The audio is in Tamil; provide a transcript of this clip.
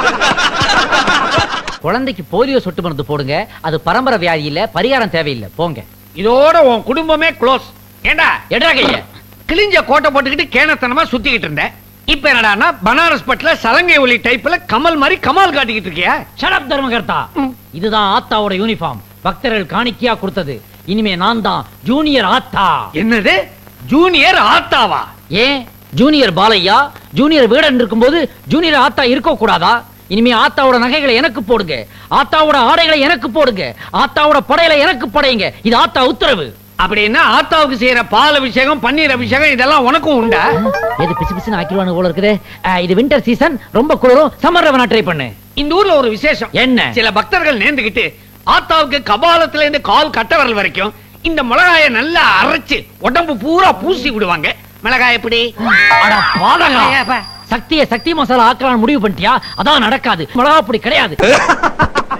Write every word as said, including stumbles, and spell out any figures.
குழந்தைக்கு போலியோ சொட்டு மருந்து போடுங்க. அது பரம்பரை வியாதி இல்ல, பரிகாரம் தேவையில்லை. போங்க. இதோட உன் குடும்பமே க்ளோஸ். ஏண்டா எடா கைய கிழிஞ்ச கோட்டை போட்டுக்கிட்டு கேனத்தனமா சுத்திக்கிட்டு இருந்தேன். இப்ப என்னடான்னா பனாரஸ் பட்டுல சலங்கை ஒலி டைப்ல கமல் மாதிரி கமால் காட்டிக்கிட்டு இருக்கியா? ஷட் தர்மகர்த்தா. இதுதான் ஆத்தாவோட யூனிஃபார்ம். பக்தர்கள் காணிக்கையா கொடுத்தது. இனிமே நான் தான் ஜூனியர் ஆத்தா. என்னது ஜூனியர் ஆத்தாவா? ஏன் ஜூனியர் பாலையா ஜூனியர் வீடன் இருக்கும்போது ஜூனியர் ஆத்தா இருக்க கூடாதா? இனிமே ஆத்தாவோட நகைகளை எனக்கு போடுங்க, ஆத்தாவோட ஆடைகளை எனக்கு போடுங்க, ஆத்தாவோட படையில எனக்கு படையுங்க. இது ஆத்தா உத்தரவு. அப்படின்னா ஆத்தாவுக்கு செய்யற பால் அபிஷேகம் பன்னீர் அபிஷேகம் இதெல்லாம் உனக்கும் உண்டா? எது பிசு பிசுன்னு ஆக்கிடுவானு போல இருக்குது. இது வின்டர் சீசன், ரொம்ப குளிரும். சம்மர் வேணா ட்ரை பண்ணு. இந்த ஊர்ல ஒரு விசேஷம் என்ன? சில பக்தர்கள் நேர்ந்துகிட்டு ஆத்தாவுக்கு கபாலத்துல இருந்து கால் கட்டவரல் வரைக்கும் இந்த மிளகாயை நல்லா அரைச்சு உடம்பு பூரா பூசி விடுவாங்க. மிளகாய் எப்படி? சக்திய சக்தி மசாலா ஆக்கலாம் முடிவு பண்ணிட்டியா? அதான் நடக்காது. மிளகா அப்படி கிடையாது.